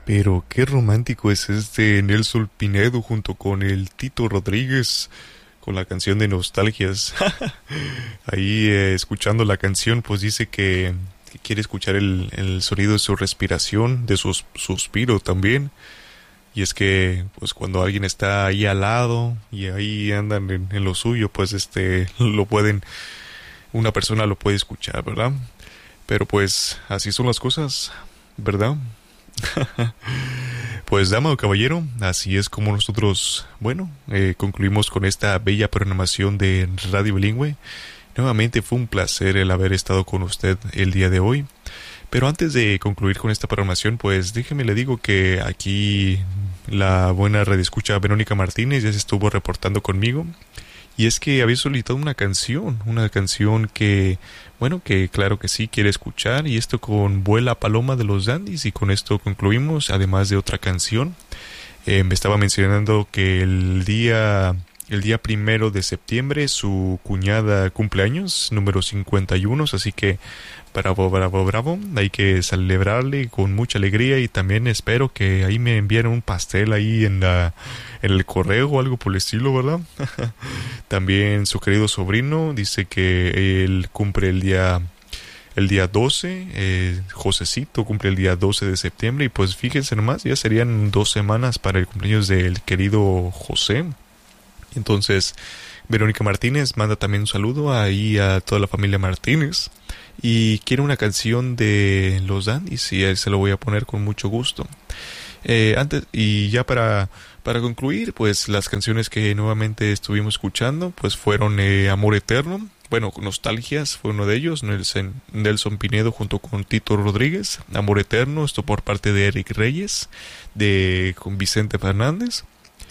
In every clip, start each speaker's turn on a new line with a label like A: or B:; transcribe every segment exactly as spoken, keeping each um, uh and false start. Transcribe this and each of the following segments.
A: Pero qué romántico es este Nelson Pinedo junto con el Tito Rodríguez con la canción de Nostalgias. Ahí eh, escuchando la canción pues dice que, que quiere escuchar el, el sonido de su respiración, de su suspiro también. Y es que pues cuando alguien está ahí al lado y ahí andan en, en lo suyo pues este lo pueden, una persona lo puede escuchar, ¿verdad? Pero pues así son las cosas, ¿verdad? Pues dama o caballero, así es como nosotros, bueno, eh, concluimos con esta bella programación de Radio Bilingüe. Nuevamente fue un placer el haber estado con usted el día de hoy. Pero antes de concluir con esta programación, pues déjeme le digo que aquí la buena radioescucha Verónica Martínez ya se estuvo reportando conmigo. Y es que había solicitado una canción, una canción que, bueno, que claro que sí quiere escuchar, y esto con Vuela Paloma de los Dandies, y con esto concluimos, además de otra canción. Eh, me estaba mencionando que el día, el día primero de septiembre su cuñada cumpleaños, número cincuenta y uno, así que bravo, bravo, bravo, hay que celebrarle con mucha alegría, y también espero que ahí me envíen un pastel ahí en la, en el correo o algo por el estilo, ¿verdad? También su querido sobrino dice que él cumple el día el día doce, eh, Josecito cumple el día doce de septiembre, y pues fíjense nomás, ya serían dos semanas para el cumpleaños del querido José. Entonces Verónica Martínez manda también un saludo ahí a toda la familia Martínez y quiere una canción de los Dandies, y se lo voy a poner con mucho gusto. Eh, antes y ya para para concluir, pues las canciones que nuevamente estuvimos escuchando pues fueron eh, Amor Eterno, bueno, Nostalgias fue uno de ellos, Nelson, Nelson Pinedo junto con Tito Rodríguez, Amor Eterno, esto por parte de Eric Reyes, de con Vicente Fernández.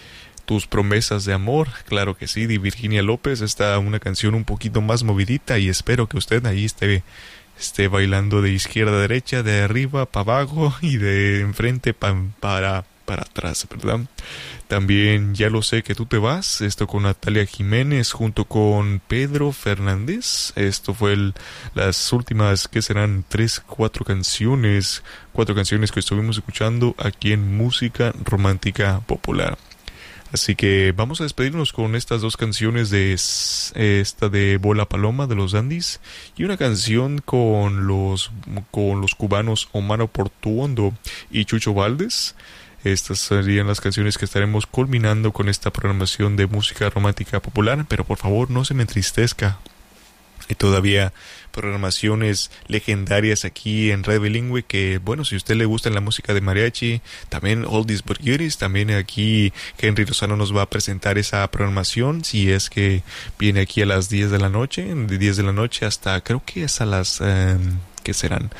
A: Tus promesas de amor, claro que sí, de Virginia López. Está una canción un poquito más movidita, y espero que usted ahí esté esté bailando de izquierda a derecha, de arriba para abajo y de enfrente pa, para para atrás, ¿verdad? También Ya lo sé que tú te vas, esto con Natalia Jiménez junto con Pedro Fernández. Esto fue el, las últimas, que serán tres, cuatro canciones, cuatro canciones que estuvimos escuchando aquí en Música Romántica Popular. Así que vamos a despedirnos con estas dos canciones de esta de Bola Paloma de los Dandies, y una canción con los con los cubanos Omar Portuondo y Chucho Valdés. Estas serían las canciones que estaremos culminando con esta programación de música romántica popular, pero por favor no se me entristezca. Hay todavía programaciones legendarias aquí en Radio Bilingüe que, bueno, si a usted le gusta la música de mariachi, también Oldies but Goodies, también aquí Henry Lozano nos va a presentar esa programación, si es que viene aquí a las diez de la noche, de diez de la noche hasta, creo que es a las, eh, ¿qué serán?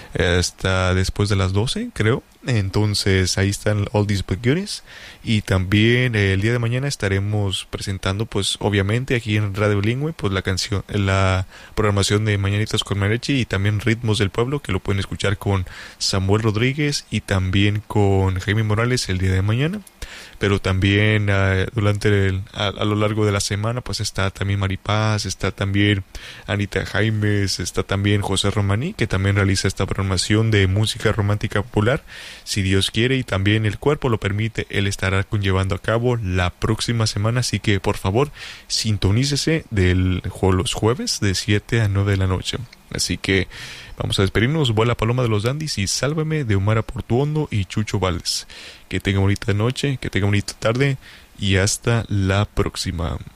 A: Hasta después de las doce, creo. Entonces ahí están Oldies but Goodies. Y también eh, el día de mañana estaremos presentando, pues obviamente aquí en Radio Bilingüe, pues la canción, la programación de Mañanitas con Mariachi, y también Ritmos del Pueblo, que lo pueden escuchar con Samuel Rodríguez y también con Jaime Morales el día de mañana. Pero también uh, durante el, a, a lo largo de la semana pues está también Maripaz, está también Anita Jaimes, está también José Romaní, que también realiza esta programación de música romántica popular, si Dios quiere y también el cuerpo lo permite, él estará conllevando a cabo la próxima semana. Así que por favor sintonícese del, los jueves de siete a nueve de la noche. Así que vamos a despedirnos. Vuela Paloma de los Dandies y Sálvame de Omar Portuondo y Chucho Valdés. Que tenga bonita noche, que tenga bonita tarde, y hasta la próxima.